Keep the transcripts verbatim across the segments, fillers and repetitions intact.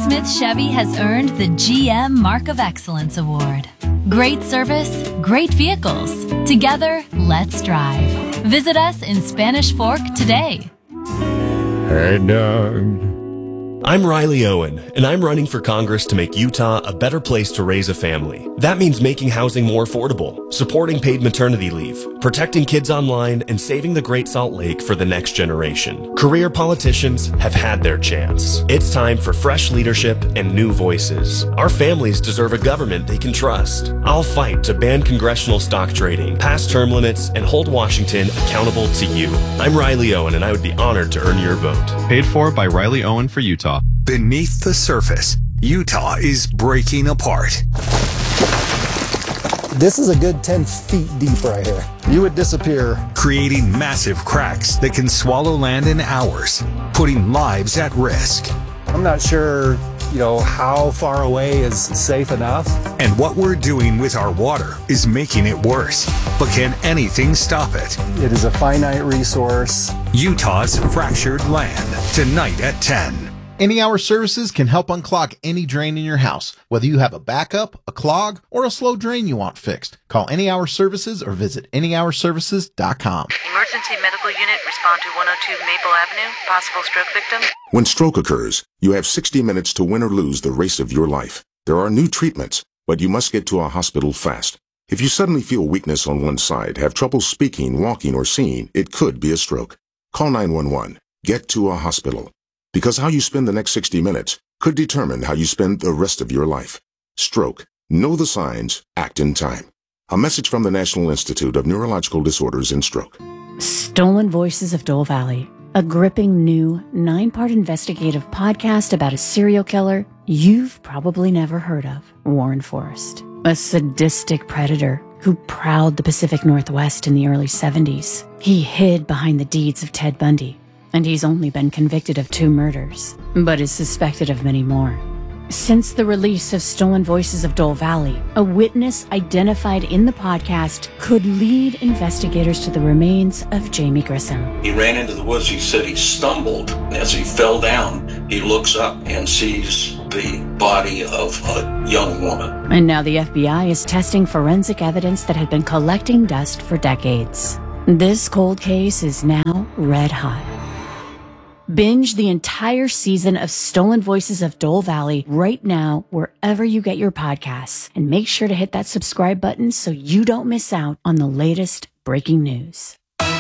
Smith Chevy has earned the G M Mark of Excellence Award. Great service, great vehicles. Together, let's drive. Visit us in Spanish Fork today. Hey, Doug. I'm Riley Owen, and I'm running for Congress to make Utah a better place to raise a family. That means making housing more affordable, supporting paid maternity leave, protecting kids online, and saving the Great Salt Lake for the next generation. Career politicians have had their chance. It's time for fresh leadership and new voices. Our families deserve a government they can trust. I'll fight to ban congressional stock trading, pass term limits, and hold Washington accountable to you. I'm Riley Owen, and I would be honored to earn your vote. Paid for by Riley Owen for Utah. Beneath the surface, Utah is breaking apart. This is a good ten feet deep right here. You would disappear. Creating massive cracks that can swallow land in hours, putting lives at risk. I'm not sure, you know, how far away is safe enough. And what we're doing with our water is making it worse. But can anything stop it? It is a finite resource. Utah's fractured land, tonight at ten. Any Hour Services can help unclog any drain in your house, whether you have a backup, a clog, or a slow drain you want fixed. Call Any Hour Services or visit any hour services dot com. Emergency medical unit, respond to one oh two Maple Avenue, possible stroke victim. When stroke occurs, you have sixty minutes to win or lose the race of your life. There are new treatments, but you must get to a hospital fast. If you suddenly feel weakness on one side, have trouble speaking, walking, or seeing, it could be a stroke. Call nine one one. Get to a hospital. Because how you spend the next sixty minutes could determine how you spend the rest of your life. Stroke. Know the signs. Act in time. A message from the National Institute of Neurological Disorders and Stroke. Stolen Voices of Dole Valley. A gripping new nine-part investigative podcast about a serial killer you've probably never heard of, Warren Forrest. A sadistic predator who prowled the Pacific Northwest in the early seventies. He hid behind the deeds of Ted Bundy. And he's only been convicted of two murders, but is suspected of many more. Since the release of Stolen Voices of Dole Valley, a witness identified in the podcast could lead investigators to the remains of Jamie Grissom. He ran into the woods. He said he stumbled. As he fell down, he looks up and sees the body of a young woman. And now the F B I is testing forensic evidence that had been collecting dust for decades. This cold case is now red hot. Binge the entire season of Stolen Voices of Dole Valley right now, wherever you get your podcasts. And make sure to hit that subscribe button so you don't miss out on the latest breaking news.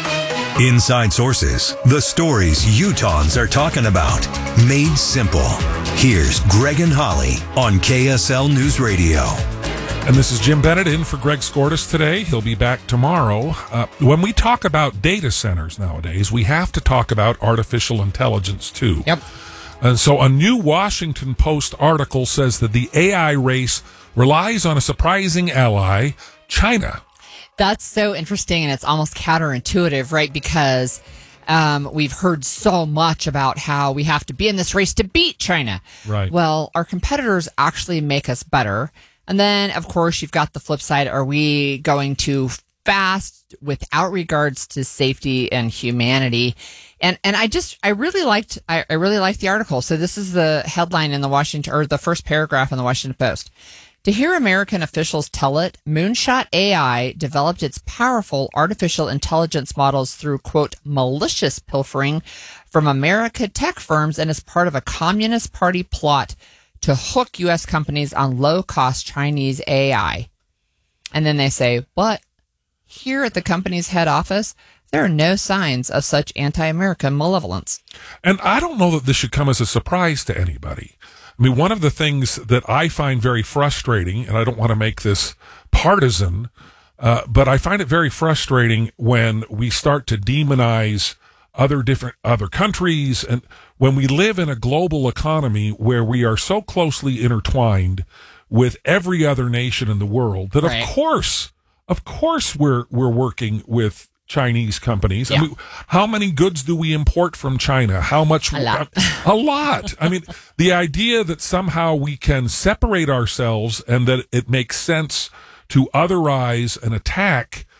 Inside Sources, the stories Utahns are talking about, made simple. Here's Greg and Holly on K S L News Radio. And this is Jim Bennett in for Greg Skordas today. He'll be back tomorrow. Uh, when we talk about data centers nowadays, we have to talk about artificial intelligence too. Yep. And so a new Washington Post article says that the A I race relies on a surprising ally, China. That's so interesting, and it's almost counterintuitive, right? Because um, we've heard so much about how we have to be in this race to beat China. Right. Well, our competitors actually make us better. And then, of course, you've got the flip side. Are we going too fast without regards to safety and humanity? And and I just I really liked I, I really liked the article. So this is the headline in the Washington, or the first paragraph in the Washington Post. To hear American officials tell it, Moonshot A I developed its powerful artificial intelligence models through, quote, malicious pilfering from America tech firms and as part of a Communist Party plot to hook U S companies on low-cost Chinese A I. And then they say, but here at the company's head office, there are no signs of such anti-American malevolence. And I don't know that this should come as a surprise to anybody. I mean, one of the things that I find very frustrating, and I don't want to make this partisan, uh, but I find it very frustrating when we start to demonize other different other countries, and when we live in a global economy where we are so closely intertwined with every other nation in the world that right. of course of course we're we're working with Chinese companies. Yeah. I mean, how many goods do we import from China? How much? A lot. A lot. I mean, the idea that somehow we can separate ourselves and that it makes sense to otherize an attack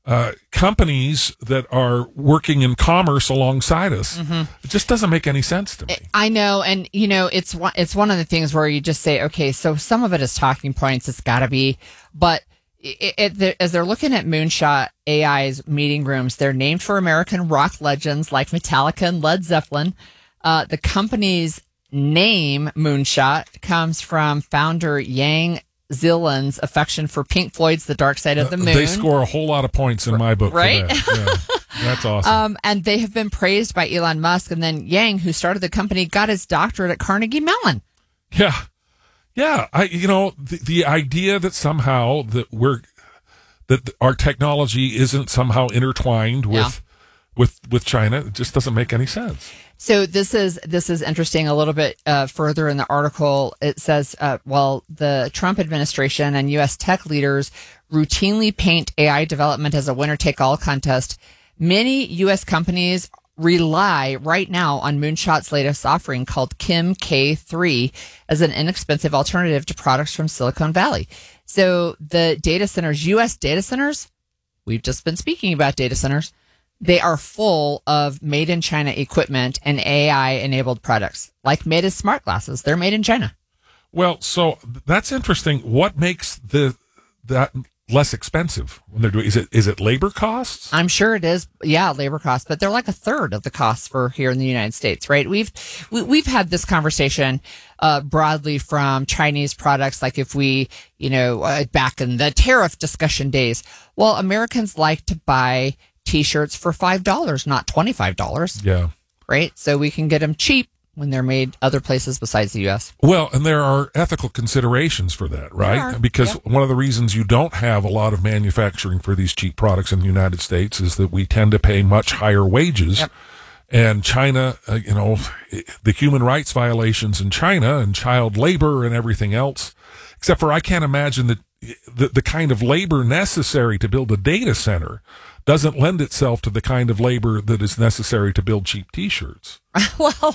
uh, companies that are working in commerce alongside us. Mm-hmm. It just doesn't make any sense to me. I know. And, you know, it's one, it's one of the things where you just say, okay, so some of it is talking points. It's got to be. But it, it, as they're looking at Moonshot A I's meeting rooms, they're named for American rock legends like Metallica and Led Zeppelin. Uh, the company's name, Moonshot, comes from founder Yang Zillan's affection for Pink Floyd's The Dark Side of the Moon. They score a whole lot of points in my book, right? For that. Yeah, that's awesome. Um, and they have been praised by Elon Musk, and then Yang, who started the company, got his doctorate at Carnegie Mellon. Yeah, yeah. I, you know, the, the idea that somehow that we're that our technology isn't somehow intertwined with Yeah. with with China, it just doesn't make any sense. So this is this is interesting. A little bit uh, further in the article, it says, uh, well, the Trump administration and U S tech leaders routinely paint A I development as a winner-take-all contest. Many U S companies rely right now on Moonshot's latest offering called Kim K three as an inexpensive alternative to products from Silicon Valley. So the data centers, U S data centers, we've just been speaking about data centers. They are full of made in China equipment and A I enabled products like Meta's smart glasses. They're made in China. Well, so that's interesting. What makes the that less expensive when they're doing? Is it is it labor costs? I'm sure it is. Yeah, labor costs, but they're like a third of the costs for here in the United States, right? We've we, we've had this conversation uh, broadly from Chinese products. Like if we, you know, uh, back in the tariff discussion days, well, Americans like to buy T-shirts for five dollars, not twenty-five dollars. Yeah. Right? So we can get them cheap when they're made other places besides the U S. Well, and there are ethical considerations for that, right? Because yep. one of the reasons you don't have a lot of manufacturing for these cheap products in the United States is that we tend to pay much higher wages. Yep. And China, uh, you know, the human rights violations in China and child labor and everything else, except for I can't imagine that the, the kind of labor necessary to build a data center doesn't lend itself to the kind of labor that is necessary to build cheap T-shirts. Well,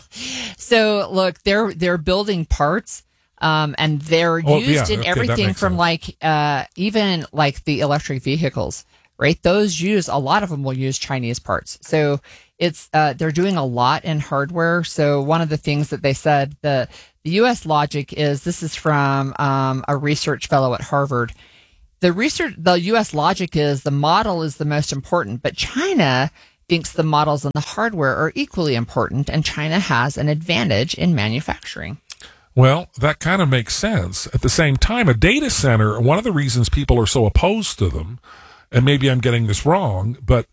so look, they're they're building parts, um, and they're Oh, used yeah, in okay, everything that from makes like uh, even like the electric vehicles, right? Those use a lot of them will use Chinese parts. So it's uh, they're doing a lot in hardware. So one of the things that they said the the U S logic is this is from um, a research fellow at Harvard. The research, the U S logic is the model is the most important, but China thinks the models and the hardware are equally important, and China has an advantage in manufacturing. Well, that kind of makes sense. At the same time, a data center, one of the reasons people are so opposed to them, and maybe I'm getting this wrong, but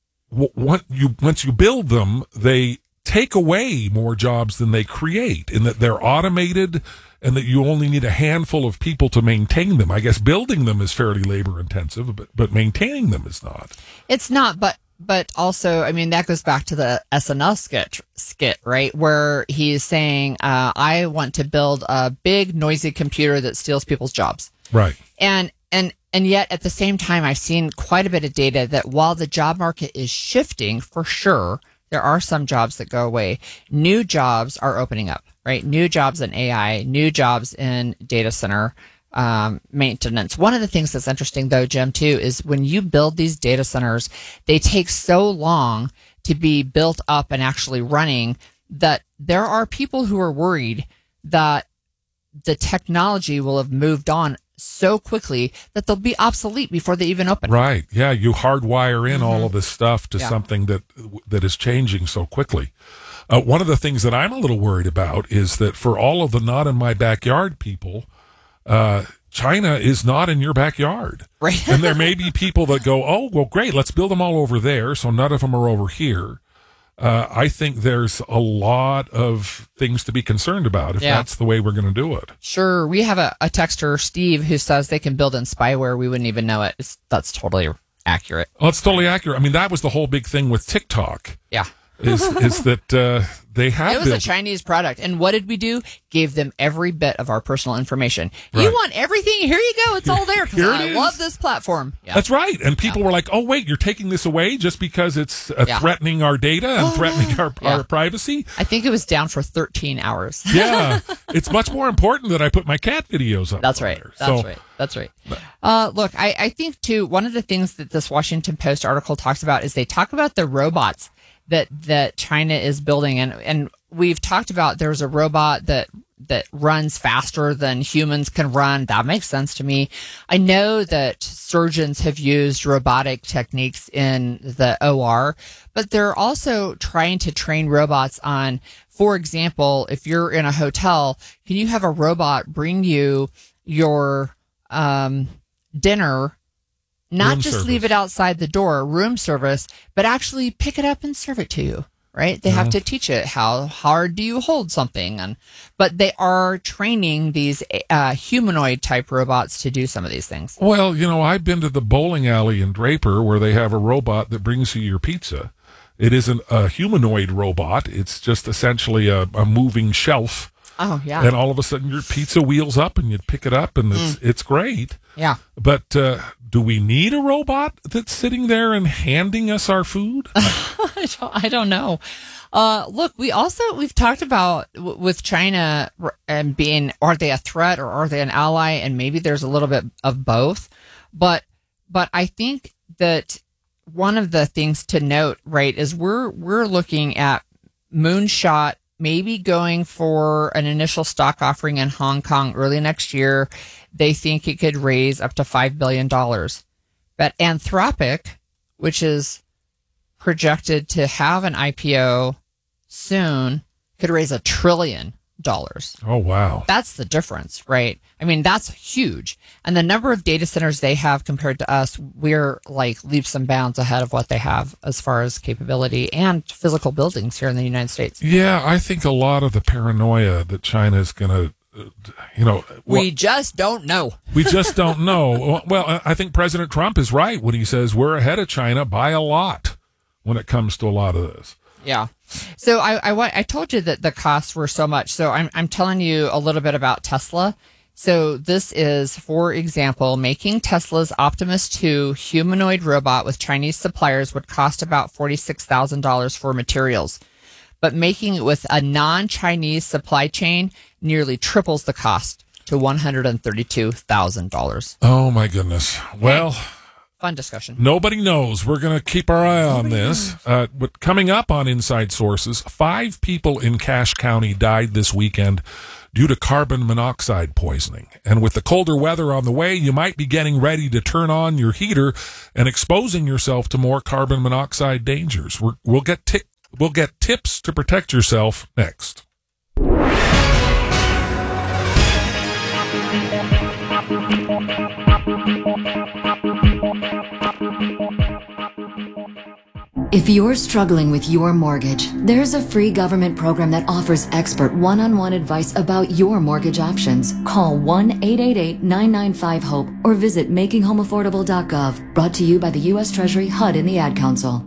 what you once you build them, they take away more jobs than they create, in that they're automated and that you only need a handful of people to maintain them. I guess building them is fairly labor intensive, but, but maintaining them is not. It's not, but but also, I mean, that goes back to the S N L skit, skit right, where he's saying, uh, I want to build a big, noisy computer that steals people's jobs. Right. And and and yet, at the same time, I've seen quite a bit of data that while the job market is shifting, for sure, there are some jobs that go away. New jobs are opening up, right? New jobs in A I, new jobs in data center um, maintenance. One of the things that's interesting, though, Jim, too, is when you build these data centers, they take so long to be built up and actually running that there are people who are worried that the technology will have moved on so quickly that they'll be obsolete before they even open. Right. Yeah. You hardwire in mm-hmm. all of this stuff to yeah. something that that is changing so quickly. Uh, one of the things that I'm a little worried about is that for all of the not in my backyard people, uh, China is not in your backyard. Right. And there may be people that go, oh, well, great, let's build them all over there, so none of them are over here. Uh, I think there's a lot of things to be concerned about if yeah. that's the way we're going to do it. Sure. We have a, a texter, Steve, who says they can build in spyware. We wouldn't even know it. It's, that's totally accurate. Oh, it's totally accurate. I mean, that was the whole big thing with TikTok. Yeah. is is that uh, they have It was built- a Chinese product. And what did we do? Gave them every bit of our personal information. Right. You want everything? Here you go. It's all there. 'Cause Here it I is. love this platform. Yeah. That's right. And people were like, oh, wait, you're taking this away just because it's uh, Yeah. threatening our data and threatening our, Yeah. our privacy? I think it was down for thirteen hours. Yeah. It's much more important that I put my cat videos up. That's on right. there. That's So- right. That's right. Uh, look, I, I think, too, one of the things that this Washington Post article talks about is they talk about the robots that, that China is building. And, and we've talked about there's a robot that that runs faster than humans can run. That makes sense to me. I know that surgeons have used robotic techniques in the O R, but they're also trying to train robots on, for example, if you're in a hotel, can you have a robot bring you your um, dinner, not Room just service. leave it outside the door, room service, but actually pick it up and serve it to you? Right? They have to teach it. How hard do you hold something? And but they are training these uh, humanoid type robots to do some of these things. Well, you know, I've been to the bowling alley in Draper where they have a robot that brings you your pizza. It isn't a humanoid robot. It's just essentially a, a moving shelf. Oh, yeah. And all of a sudden your pizza wheels up and you pick it up and it's mm. it's great. Yeah. But uh, do we need a robot that's sitting there and handing us our food? I, don't, I don't know. Uh, look, we also, we've talked about w- with China and being, are they a threat or are they an ally? And maybe there's a little bit of both. But, but I think that one of the things to note, right, is we're, we're looking at Moonshot maybe going for an initial stock offering in Hong Kong early next year. They think it could raise up to five billion dollars. But Anthropic, which is projected to have an I P O soon, could raise a trillion dollars. Oh, wow. That's the difference, right? I mean, that's huge. And the number of data centers they have compared to us, we're like leaps and bounds ahead of what they have as far as capability and physical buildings here in the United States. Yeah, I think a lot of the paranoia that China is going to, uh, you know. We well, just don't know. We just don't know. Well, I think President Trump is right when he says we're ahead of China by a lot when it comes to a lot of this. Yeah. So I, I, I told you that the costs were so much. So I'm, I'm telling you a little bit about Tesla. So this is, for example, making Tesla's Optimus two humanoid robot with Chinese suppliers would cost about forty-six thousand dollars for materials. But making it with a non-Chinese supply chain nearly triples the cost to one hundred thirty-two thousand dollars. Oh, my goodness. Well... Fun discussion. Nobody knows. We're going to keep our eye on this. Uh, but coming up on Inside Sources, five people in Cache County died this weekend due to carbon monoxide poisoning. And with the colder weather on the way, you might be getting ready to turn on your heater and exposing yourself to more carbon monoxide dangers. We're, we'll get t- we'll get tips to protect yourself next. If you're struggling with your mortgage, there's a free government program that offers expert one-on-one advice about your mortgage options. Call one eight eight eight, nine nine five, HOPE or visit making home affordable dot gov. Brought to you by the U S Treasury, H U D, and the Ad Council.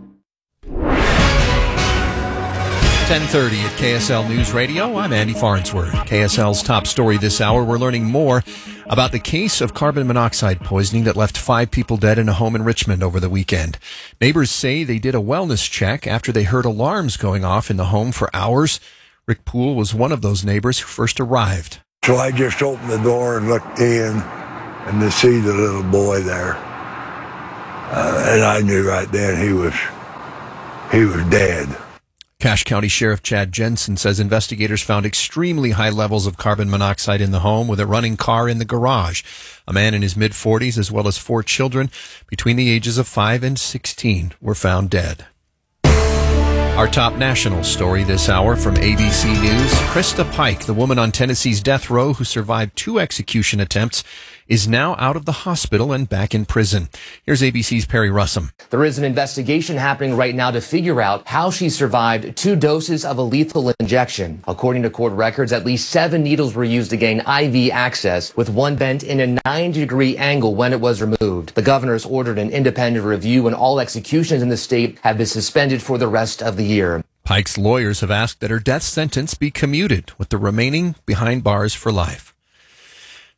ten thirty at K S L News Radio. I'm Andy Farnsworth. K S L's top story this hour. We're learning more about the case of carbon monoxide poisoning that left five people dead in a home in Richmond over the weekend. Neighbors say they did a wellness check after they heard alarms going off in the home for hours. Rick Poole was one of those neighbors who first arrived. So I just opened the door and looked in and to see the little boy there. Uh, and I knew right then he was, he was dead. Cache County Sheriff Chad Jensen says investigators found extremely high levels of carbon monoxide in the home with a running car in the garage. A man in his mid-forties as well as four children between the ages of five and sixteen were found dead. Our top national story this hour from A B C News. Krista Pike, the woman on Tennessee's death row who survived two execution attempts, is now out of the hospital and back in prison. Here's A B C's Perry Russum. There is an investigation happening right now to figure out how she survived two doses of a lethal injection. According to court records, at least seven needles were used to gain I V access, with one bent in a ninety degree angle when it was removed. The governor's ordered an independent review, and all executions in the state have been suspended for the rest of the year. Pike's lawyers have asked that her death sentence be commuted, with the remaining behind bars for life.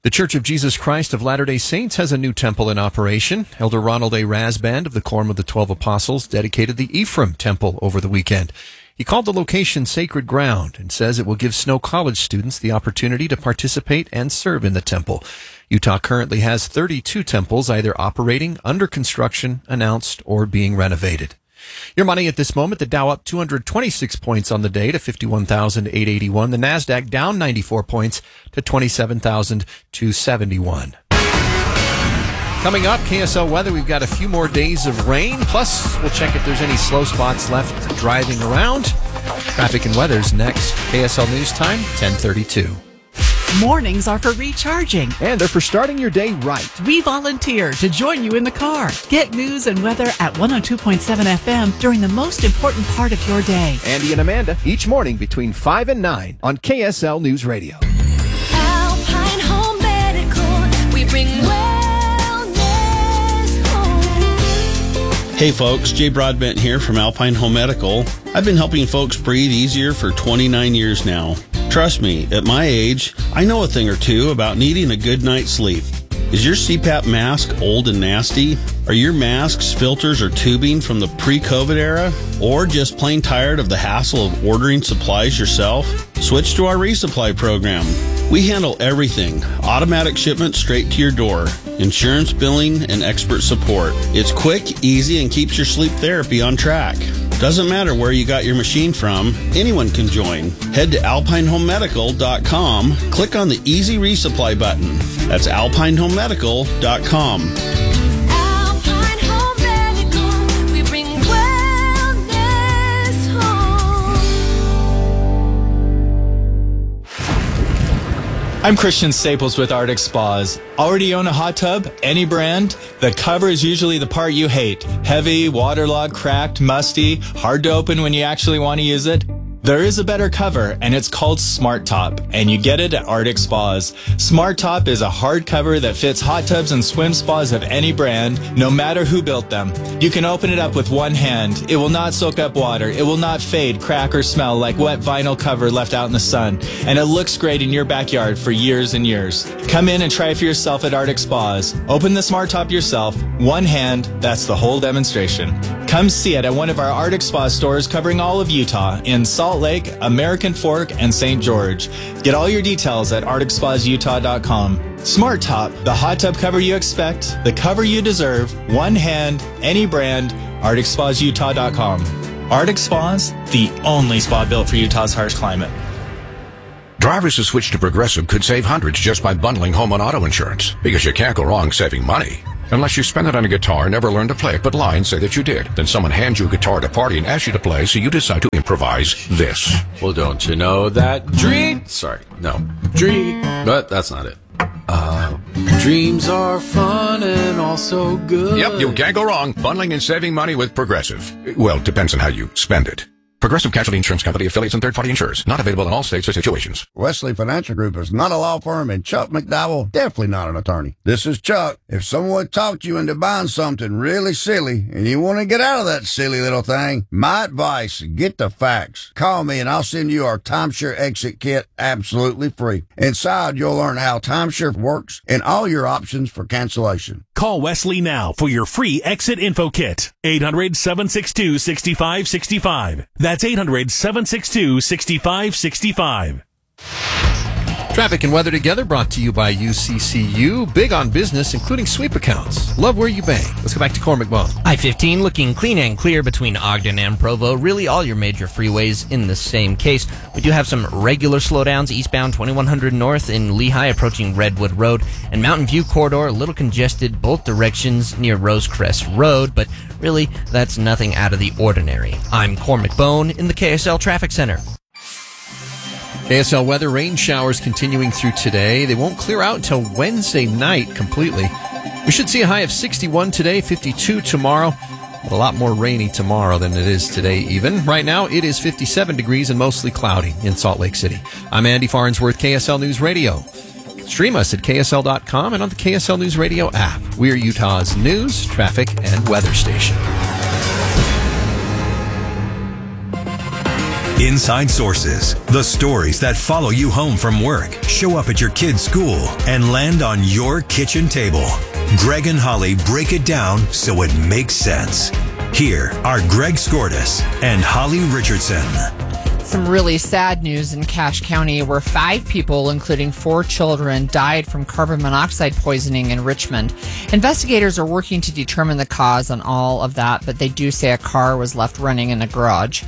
The Church of Jesus Christ of Latter-day Saints has a new temple in operation. Elder Ronald A. Rasband of the Quorum of the Twelve Apostles dedicated the Ephraim Temple over the weekend. He called the location sacred ground and says it will give Snow College students the opportunity to participate and serve in the temple. Utah currently has thirty-two temples either operating, under construction, announced, or being renovated. Your money at this moment, the Dow up two hundred twenty-six points on the day to fifty-one thousand eight hundred eighty-one. The NASDAQ down ninety-four points to twenty-seven thousand two hundred seventy-one. Coming up, K S L weather, we've got a few more days of rain. Plus, we'll check if there's any slow spots left driving around. Traffic and weather's next. K S L News Time, ten thirty-two. Mornings are for recharging. And they're for starting your day right. We volunteer to join you in the car. Get news and weather at one oh two point seven F M during the most important part of your day. Andy and Amanda, each morning between five and nine on K S L News Radio. Alpine Home Medical, we bring wellness home. Hey folks, Jay Broadbent here from Alpine Home Medical. I've been helping folks breathe easier for twenty-nine years now. Trust me, at my age, I know a thing or two about needing a good night's sleep. Is your C PAP mask old and nasty? Are your masks, filters, or tubing from the pre-COVID era? Or just plain tired of the hassle of ordering supplies yourself? Switch to our resupply program. We handle everything. Automatic shipment straight to your door. Insurance billing and expert support. It's quick, easy, and keeps your sleep therapy on track. Doesn't matter where you got your machine from, anyone can join. Head to alpine home medical dot com, click on the Easy Resupply button. That's alpine home medical dot com. Alpine Home Medical, we bring wellness home. I'm Christian Staples with Arctic Spas. Already own a hot tub? Any brand? The cover is usually the part you hate. Heavy, waterlogged, cracked, musty, hard to open when you actually want to use it. There is a better cover, and it's called Smart Top, and you get it at Arctic Spas. Smart Top is a hard cover that fits hot tubs and swim spas of any brand, no matter who built them. You can open it up with one hand. It will not soak up water. It will not fade, crack, or smell like wet vinyl cover left out in the sun. And it looks great in your backyard for years and years. Come in and try it for yourself at Arctic Spas. Open the Smart Top yourself. One hand, that's the whole demonstration. Come see it at one of our Arctic Spa stores covering all of Utah in Salt Lake, American Fork, and Saint George. Get all your details at arctic spas utah dot com. Smart Top, the hot tub cover you expect, the cover you deserve, one hand, any brand, arctic spas utah dot com. Arctic Spas, the only spa built for Utah's harsh climate. Drivers who switch to Progressive could save hundreds just by bundling home and auto insurance, because you can't go wrong saving money. Unless you spend it on a guitar and never learn to play it, but lie and say that you did. Then someone hands you a guitar at a party and asks you to play, so you decide to improvise this. Well, don't you know that dream... Sorry, no. Dream... But that's not it. Uh, dreams are fun and also good. Yep, you can't go wrong bundling and saving money with Progressive. Well, depends on how you spend it. Progressive Casualty Insurance Company, affiliates, and third-party insurers. Not available in all states or situations. Wesley Financial Group is not a law firm, and Chuck McDowell definitely not an attorney. This is Chuck. If someone talked you into buying something really silly, and you want to get out of that silly little thing, my advice, get the facts. Call me, and I'll send you our timeshare exit kit absolutely free. Inside, you'll learn how timeshare works and all your options for cancellation. Call Wesley now for your free exit info kit. eight hundred, seven six two, six five six five. That's eight hundred, seven six two, six five six five. Traffic and weather together brought to you by U C C U. Big on business, including sweep accounts. Love where you bank. Let's go back to Cormac Bone. I fifteen looking clean and clear between Ogden and Provo. Really all your major freeways in the same case. We do have some regular slowdowns eastbound twenty-one hundred north in Lehigh approaching Redwood Road. And Mountain View Corridor, a little congested both directions near Rosecrest Road. But really, that's nothing out of the ordinary. I'm Cormac Bone in the K S L Traffic Center. K S L weather, rain showers continuing through today. They won't clear out until Wednesday night completely. We should see a high of sixty-one today, fifty-two tomorrow. A lot more rainy tomorrow than it is today even. Right now, it is fifty-seven degrees and mostly cloudy in Salt Lake City. I'm Andy Farnsworth, K S L News Radio. Stream us at K S L dot com and on the K S L News Radio app. We're Utah's news, traffic, and weather station. Inside Sources, the stories that follow you home from work, show up at your kid's school, and land on your kitchen table. Greg and Holly break it down so it makes sense. Here are Greg Skordas and Holly Richardson. Some really sad news in Cache County where five people, including four children, died from carbon monoxide poisoning in Richmond. Investigators are working to determine the cause on all of that, but they do say a car was left running in a garage.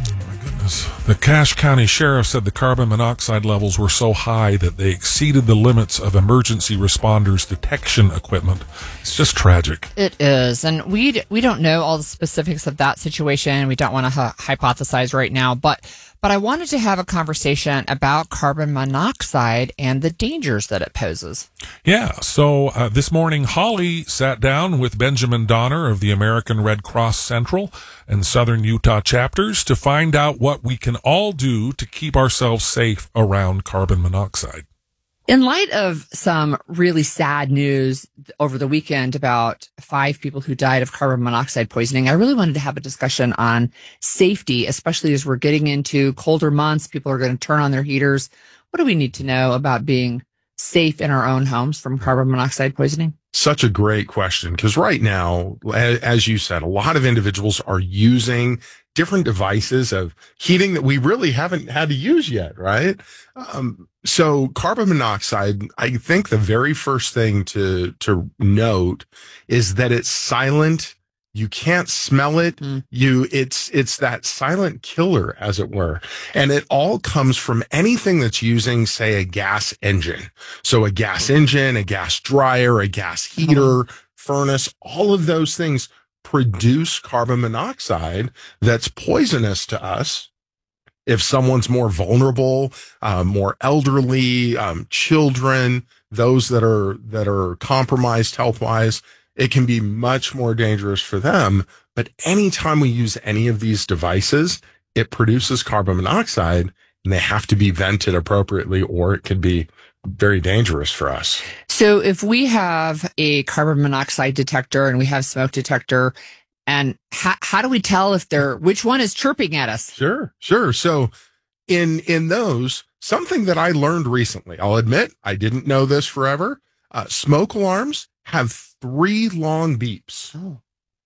The Cache County Sheriff said the carbon monoxide levels were so high that they exceeded the limits of emergency responders' detection equipment. It's just tragic. It is. And we d- we don't know all the specifics of that situation. We don't want to ha- hypothesize right now. But, but I wanted to have a conversation about carbon monoxide and the dangers that it poses. Yeah. So uh, this morning, Holly sat down with Benjamin Donner of the American Red Cross Central and Southern Utah chapters to find out what we can all do to keep ourselves safe around carbon monoxide. In light of some really sad news over the weekend about five people who died of carbon monoxide poisoning, I really wanted to have a discussion on safety, especially as we're getting into colder months. People are going to turn on their heaters. What do we need to know about being safe in our own homes from carbon monoxide poisoning? Such a great question, because right now, as you said, a lot of individuals are using different devices of heating that we really haven't had to use yet, right? Um, so carbon monoxide, I think the very first thing to to note is that it's silent. You can't smell it. Mm. You, it's, it's that silent killer, as it were. And it all comes from anything that's using, say, a gas engine. So a gas engine, a gas dryer, a gas heater, mm. furnace, all of those things produce carbon monoxide that's poisonous to us. If someone's more vulnerable, uh, more elderly, um, children, those that are, that are compromised health-wise, it can be much more dangerous for them. But anytime we use any of these devices, it produces carbon monoxide and they have to be vented appropriately or it could be very dangerous for us. So if we have a carbon monoxide detector and we have smoke detector, and how, how do we tell if they're, which one is chirping at us? Sure, sure. So in, in those, something that I learned recently, I'll admit I didn't know this forever. Uh, smoke alarms have three long beeps. Oh.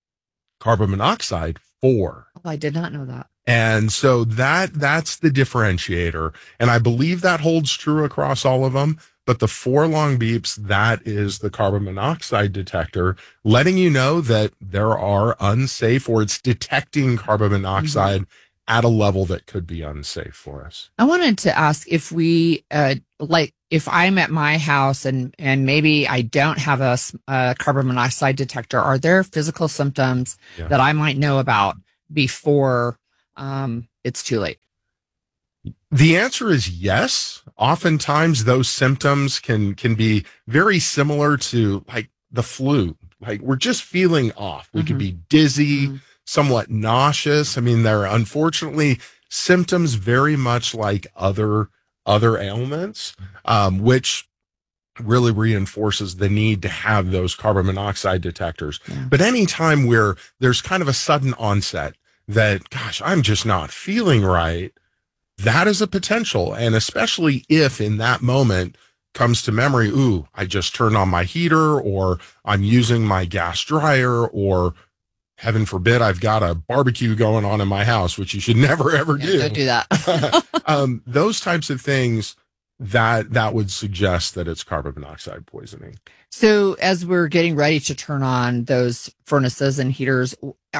Carbon monoxide, four. Oh, I did not know that. And so that that's the differentiator. And I believe that holds true across all of them. But the four long beeps, that is the carbon monoxide detector, letting you know that there are unsafe, or it's detecting carbon monoxide mm-hmm. at a level that could be unsafe for us. I wanted to ask if we, uh, like, if I'm at my house and, and maybe I don't have a, a carbon monoxide detector, are there physical symptoms yeah. that I might know about before um, it's too late? The answer is yes. Oftentimes those symptoms can, can be very similar to like the flu. Like we're just feeling off. We mm-hmm. could be dizzy, mm-hmm. somewhat nauseous. I mean, there are unfortunately symptoms very much like other other ailments, um, which really reinforces the need to have those carbon monoxide detectors. Yeah. But anytime where there's kind of a sudden onset that, gosh, I'm just not feeling right, that is a potential. And especially if in that moment comes to memory, ooh, I just turned on my heater, or I'm using my gas dryer, or heaven forbid, I've got a barbecue going on in my house, which you should never, ever yeah, do. Don't do that. um, those types of things, that that would suggest that it's carbon monoxide poisoning. So as we're getting ready to turn on those furnaces and heaters,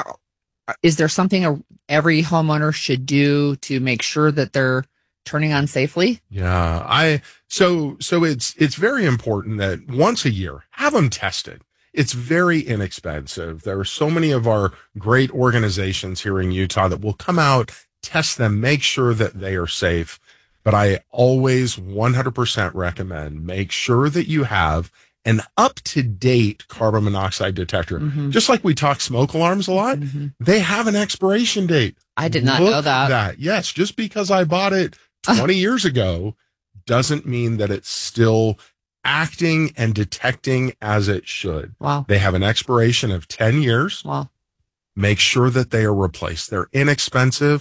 is there something every homeowner should do to make sure that they're turning on safely? Yeah, I so so it's it's very important that once a year, have them tested. It's very inexpensive. There are so many of our great organizations here in Utah that will come out, test them, make sure that they are safe. But I always one hundred percent recommend make sure that you have an up-to-date carbon monoxide detector. Mm-hmm. Just like we talk smoke alarms a lot, mm-hmm. they have an expiration date. I did not Look know that. that. Yes, just because I bought it twenty years ago doesn't mean that it's still acting and detecting as it should. Wow. They have an expiration of ten years. Wow. Make sure that they are replaced. They're inexpensive.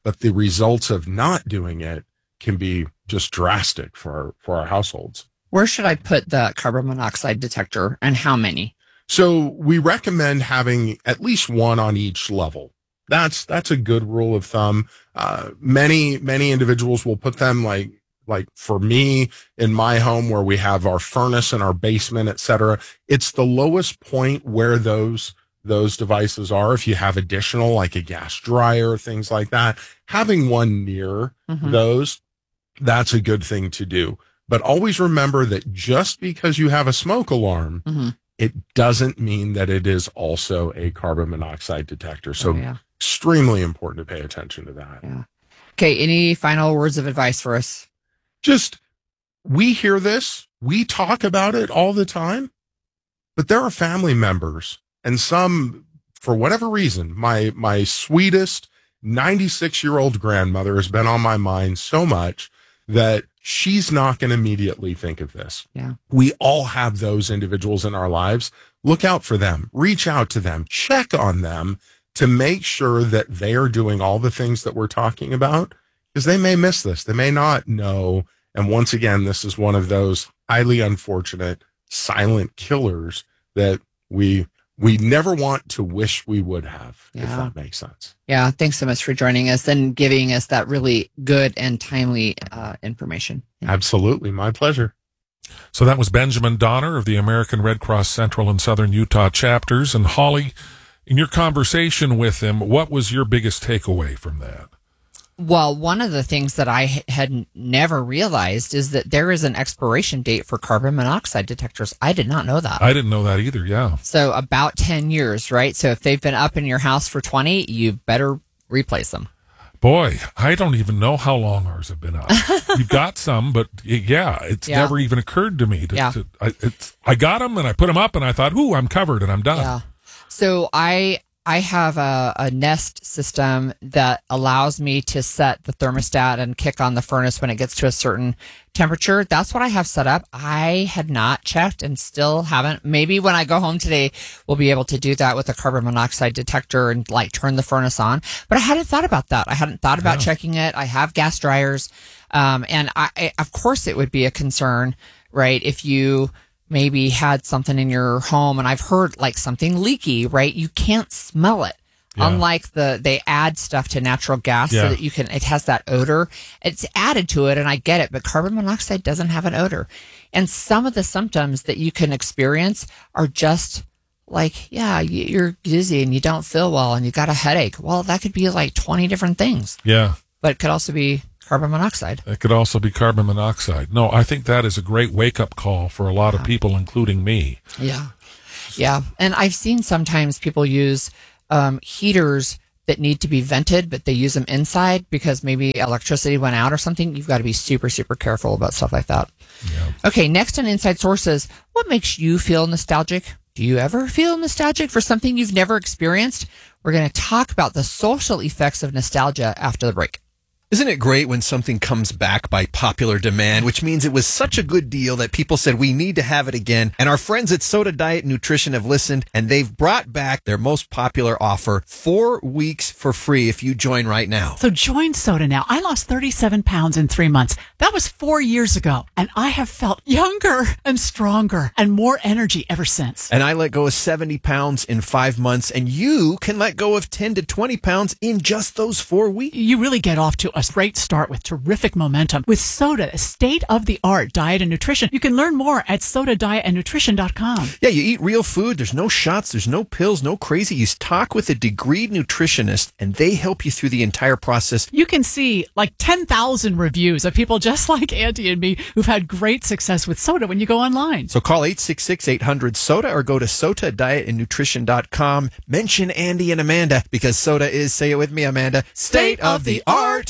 but the results of not doing it can be just drastic for our, for our households. Where should I put the carbon monoxide detector and how many? So we recommend having at least one on each level. That's, that's a good rule of thumb. Uh, many, many individuals will put them like, like for me in my home where we have our furnace and our basement, et cetera. It's the lowest point where those, those devices are. If you have additional, like a gas dryer, things like that, having one near Mhm. those, that's a good thing to do. But always remember that just because you have a smoke alarm, Mhm. it doesn't mean that it is also a carbon monoxide detector. So Oh, yeah. extremely important to pay attention to that. Yeah. Okay. Any final words of advice for us? Just, we hear this, we talk about it all the time, but there are family members and some, for whatever reason, my, my sweetest ninety-six year old grandmother has been on my mind so much that she's not going to immediately think of this. Yeah. We all have those individuals in our lives. Look out for them, reach out to them, check on them to make sure that they are doing all the things that we're talking about, because they may miss this. They may not know. And once again, this is one of those highly unfortunate silent killers that we, we never want to wish we would have, if Yeah. that makes sense. Yeah. Thanks so much for joining us and giving us that really good and timely uh, information. Absolutely. My pleasure. So that was Benjamin Donner of the American Red Cross Central and Southern Utah chapters. And Holly, in your conversation with him, what was your biggest takeaway from that? Well, one of the things that I h- had never realized is that there is an expiration date for carbon monoxide detectors. I did not know that. I didn't know that either. Yeah. So about ten years, right? So if they've been up in your house for twenty, you better replace them. Boy, I don't even know how long ours have been up. You've got some, but y- yeah, it's Yeah. never even occurred to me to, Yeah. to I, it's, I got them and I put them up and I thought, ooh, I'm covered and I'm done. Yeah. So I I have a, a Nest system that allows me to set the thermostat and kick on the furnace when it gets to a certain temperature. That's what I have set up. I had not checked and still haven't. Maybe when I go home today, we'll be able to do that with a carbon monoxide detector and like turn the furnace on. But I hadn't thought about that. I hadn't thought about Yeah. checking it. I have gas dryers. Um, and I, I, of course it would be a concern, right? If you maybe had something in your home and I've heard like something leaky, right? You can't smell it. Yeah. Unlike the, they add stuff to natural gas Yeah. so that you can, it has that odor. It's added to it and I get it, but carbon monoxide doesn't have an odor. And some of the symptoms that you can experience are just like, yeah, y- you're dizzy and you don't feel well and you got a headache. Well, that could be like twenty different things, Yeah. but it could also be carbon monoxide. It could also be carbon monoxide. No, I think that is a great wake up call for a lot of people, including me. Yeah. Yeah. And I've seen sometimes people use um, heaters that need to be vented, but they use them inside because maybe electricity went out or something. You've got to be super, super careful about stuff like that. Okay. Next on Inside Sources, what makes you feel nostalgic? Do you ever feel nostalgic for something you've never experienced? We're going to talk about the social effects of nostalgia after the break. Isn't it great when something comes back by popular demand, which means it was such a good deal that people said we need to have it again? And our friends at Soda Diet Nutrition have listened and they've brought back their most popular offer, four weeks for free if you join right now. So join Soda now. I lost thirty-seven pounds in three months. That was four years ago. And I have felt younger and stronger and more energy ever since. And I let go of seventy pounds in five months and you can let go of ten to twenty pounds in just those four weeks. You really get off to a great start with terrific momentum. With Soda, a state-of-the-art diet and nutrition. You can learn more at soda diet and nutrition dot com. Yeah, you eat real food. There's no shots. There's no pills, no crazy. You talk with a degreed nutritionist and they help you through the entire process. You can see like ten thousand reviews of people just like Auntie and me who've had great success with Soda when you go online. So call eight six six, eight hundred, SODA or go to soda diet and nutrition dot com. Mention Andy and Amanda because Soda is, say it with me, Amanda, state of the art.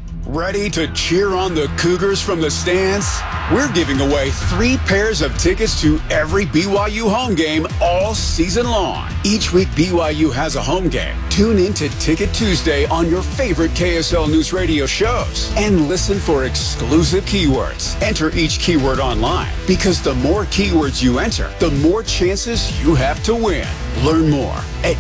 Ready to cheer on the Cougars from the stands? We're giving away three pairs of tickets to every B Y U home game all season long. Each week, B Y U has a home game. Tune in to Ticket Tuesday on your favorite K S L News Radio shows and listen for exclusive keywords. Enter each keyword online because the more keywords you enter, the more chances you have to win. Learn more at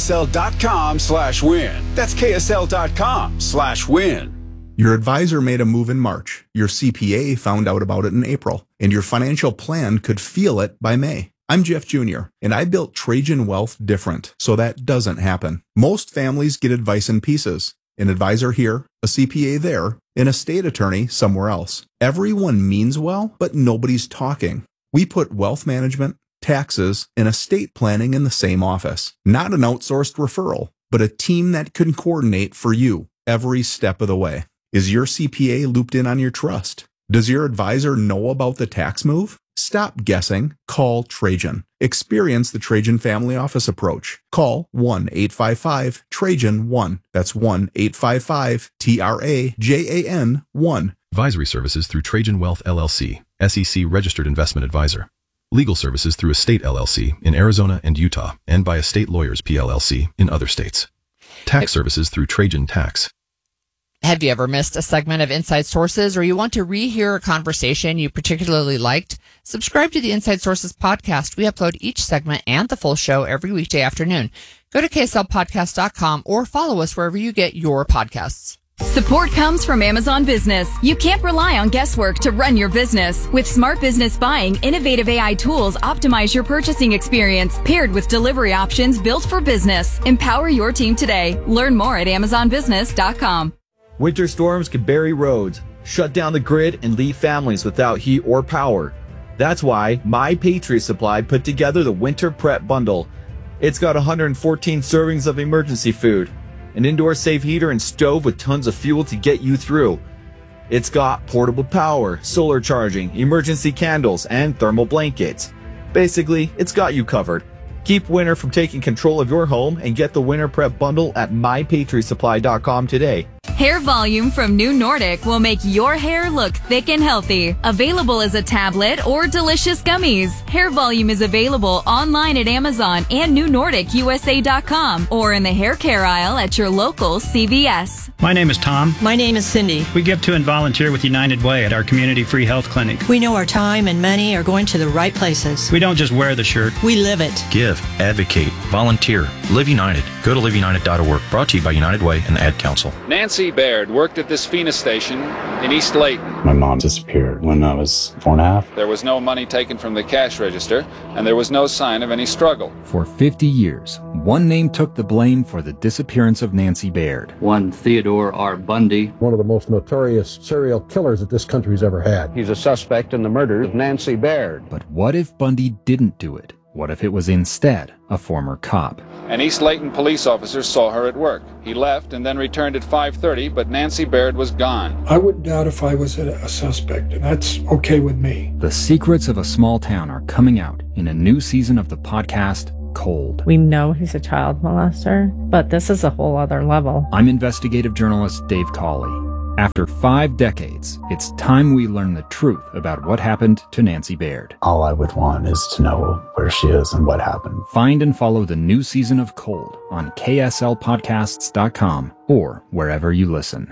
ksl.com slash win. That's ksl.com slash win. Your advisor made a move in March, your C P A found out about it in April, and your financial plan could feel it by May. I'm Jeff Junior, and I built Trajan Wealth different so that doesn't happen. Most families get advice in pieces. An advisor here, a C P A there, an estate attorney somewhere else. Everyone means well, but nobody's talking. We put wealth management, taxes, and estate planning in the same office. Not an outsourced referral, but a team that can coordinate for you every step of the way. Is your C P A looped in on your trust? Does your advisor know about the tax move? Stop guessing. Call Trajan. Experience the Trajan Family Office approach. Call one eight five five Trajan one. That's one eight five five T R A J A N one. Advisory services through Trajan Wealth L L C, S E C registered investment advisor. Legal services through Estate L L C in Arizona and Utah, and by Estate Lawyers P L L C in other states. Tax services through Trajan Tax. Have you ever missed a segment of Inside Sources, or you want to rehear a conversation you particularly liked? Subscribe to the Inside Sources podcast. We upload each segment and the full show every weekday afternoon. Go to K S L podcast dot com or follow us wherever you get your podcasts. Support comes from Amazon Business. You can't rely on guesswork to run your business. With Smart Business Buying, innovative A I tools optimize your purchasing experience, paired with delivery options built for business. Empower your team today. Learn more at amazon business dot com. Winter storms can bury roads, shut down the grid, and leave families without heat or power. That's why My Patriot Supply put together the Winter Prep Bundle. It's got one hundred fourteen servings of emergency food, an indoor safe heater and stove with tons of fuel to get you through. It's got portable power, solar charging, emergency candles, and thermal blankets. Basically, it's got you covered. Keep winter from taking control of your home and get the Winter Prep Bundle at my patriot supply dot com today. Hair Volume from New Nordic will make your hair look thick and healthy. Available as a tablet or delicious gummies. Hair Volume is available online at Amazon and new nordic U S A dot com or in the hair care aisle at your local C V S. My name is Tom. My name is Cindy. We give to and volunteer with United Way at our community free health clinic. We know our time and money are going to the right places. We don't just wear the shirt. We live it. Give, advocate, volunteer. Live United. Go to live united dot org. Brought to you by United Way and the Ad Council. Nancy Baird worked at this FENA station in East Layton. My mom disappeared when I was four and a half. There was no money taken from the cash register, and there was no sign of any struggle. For fifty years, one name took the blame for the disappearance of Nancy Baird. One Theodore R. Bundy. One of the most notorious serial killers that this country's ever had. He's a suspect in the murder of Nancy Baird. But what if Bundy didn't do it? What if it was instead a former cop? An East Layton police officer saw her at work. He left and then returned at five thirty, but Nancy Baird was gone. I wouldn't doubt if I was a, a suspect, and that's okay with me. The secrets of a small town are coming out in a new season of the podcast, Cold. We know he's a child molester, but this is a whole other level. I'm investigative journalist Dave Cawley. After five decades, it's time we learn the truth about what happened to Nancy Baird. All I would want is to know where she is and what happened. Find and follow the new season of Cold on K S L podcasts dot com or wherever you listen.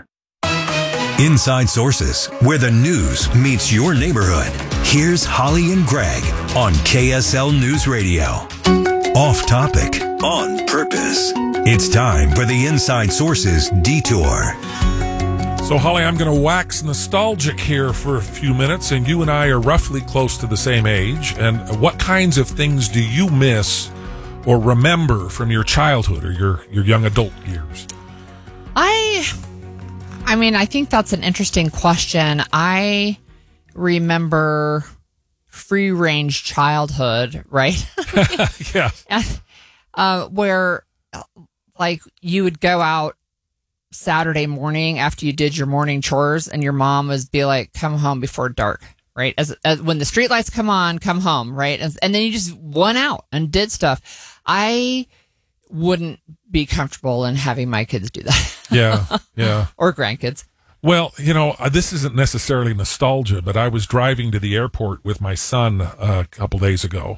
Inside Sources, where the news meets your neighborhood. Here's Holly and Greg on K S L News Radio. Off topic, on purpose. It's time for the Inside Sources Detour. So, Holly, I'm going to wax nostalgic here for a few minutes, and you and I are roughly close to the same age. And what kinds of things do you miss or remember from your childhood or your, your young adult years? I, I mean, I think that's an interesting question. I remember free-range childhood, right? Yeah. uh, where, like, you would go out Saturday morning after you did your morning chores and your mom would be like, come home before dark, right? As, as when the streetlights come on, come home, right? And, and then you just went out and did stuff. I wouldn't be comfortable in having my kids do that. Yeah, yeah. Or grandkids. Well, you know, uh, this isn't necessarily nostalgia, but I was driving to the airport with my son uh, a couple days ago,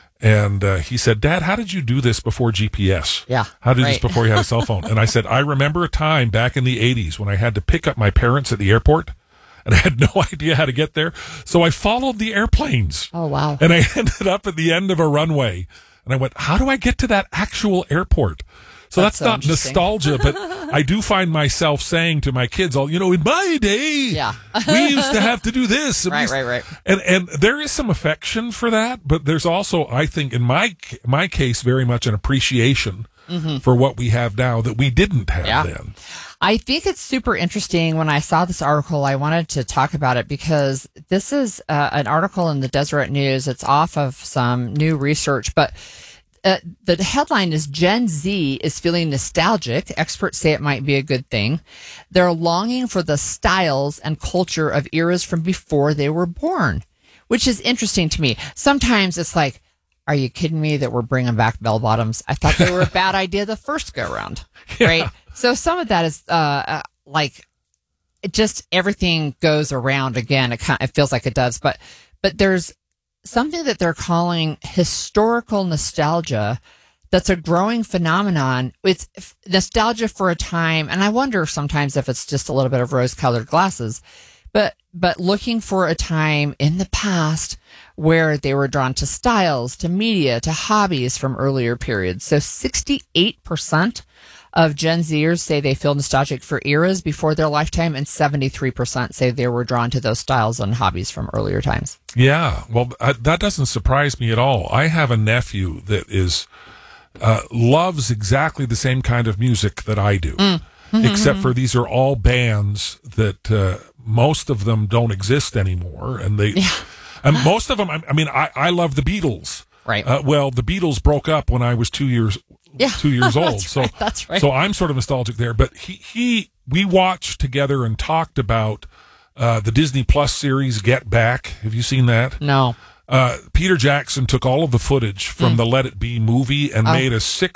and uh, he said, "Dad, how did you do this before G P S? Yeah, how did you do right. this before you had a cell phone?" And I said, "I remember a time back in the eighties when I had to pick up my parents at the airport, and I had no idea how to get there, so I followed the airplanes. Oh, wow. And I ended up at the end of a runway, and I went, how do I get to that actual airport?" So that's, That's so not nostalgia, but I do find myself saying to my kids, "Oh, you know, in my day, yeah. we used to have to do this." Right, used, right, right. And and there is some affection for that, but there's also, I think, in my my case, very much an appreciation mm-hmm. for what we have now that we didn't have yeah. then. I think it's super interesting. When I saw this article, I wanted to talk about it because this is uh, an article in the Deseret News. It's off of some new research, but Uh, the headline is Gen Z is feeling nostalgic. Experts say it might be a good thing. They're longing for the styles and culture of eras from before they were born, which is interesting to me. Sometimes it's like, are you kidding me that we're bringing back bell bottoms? I thought they were a bad idea the first go round, yeah. right? So some of that is uh, uh, like it just everything goes around again. It kind of, it feels like it does, but but there's something that they're calling historical nostalgia that's a growing phenomenon. It's nostalgia for a time, and I wonder sometimes if it's just a little bit of rose-colored glasses, but but looking for a time in the past where they were drawn to styles, to media, to hobbies from earlier periods. So sixty-eight percent of Gen Zers say they feel nostalgic for eras before their lifetime, and seventy-three percent say they were drawn to those styles and hobbies from earlier times. Yeah, well, uh, that doesn't surprise me at all. I have a nephew that is uh, loves exactly the same kind of music that I do, Mm. Mm-hmm. except for these are all bands that uh, most of them don't exist anymore, and they, Yeah. and most of them. I, I mean, I, I love the Beatles. Right. Uh, well, the Beatles broke up when I was two years. Yeah. two years old. That's so right, that's right. So I'm sort of nostalgic there. But he, he we watched together and talked about uh, the Disney Plus series Get Back. Have you seen that? No. Uh, Peter Jackson took all of the footage from Mm. the Let It Be movie and Oh. made a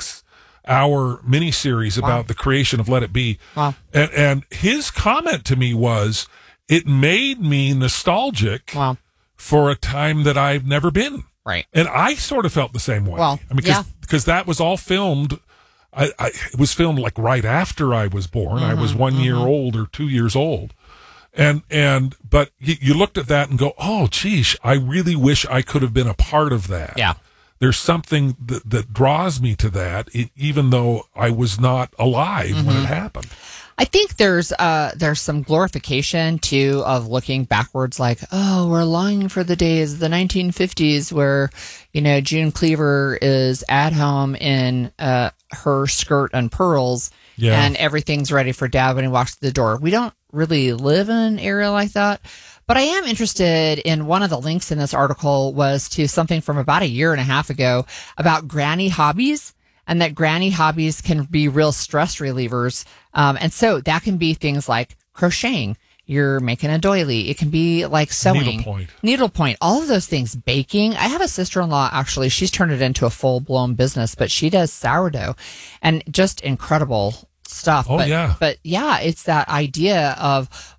six-hour miniseries Wow. about the creation of Let It Be. Wow. And, and his comment to me was, it made me nostalgic Wow. for a time that I've never been. Right. And I sort of felt the same way. Well, I mean, yeah. because that was all filmed. I, I it was filmed like right after I was born. Mm-hmm, I was one year old or two years old, and and but you, you looked at that and go, oh, geez, I really wish I could have been a part of that. Yeah. There's something that, that draws me to that, it, even though I was not alive Mm-hmm. when it happened. I think there's uh there's some glorification too of looking backwards, like, oh, we're longing for the days of the nineteen fifties where, you know, June Cleaver is at home in uh her skirt and pearls, Yeah. and everything's ready for dad when he walks through the door. We don't really live in an area like that. But I am interested in one of the links in this article was to something from about a year and a half ago about granny hobbies. And that granny hobbies can be real stress relievers. Um, and so that can be things like crocheting. You're making a doily. It can be like sewing. Needlepoint. Needlepoint. All of those things. Baking. I have a sister-in-law, actually. She's turned it into a full-blown business, but she does sourdough. And just incredible stuff. Oh, but, yeah. But yeah, it's that idea of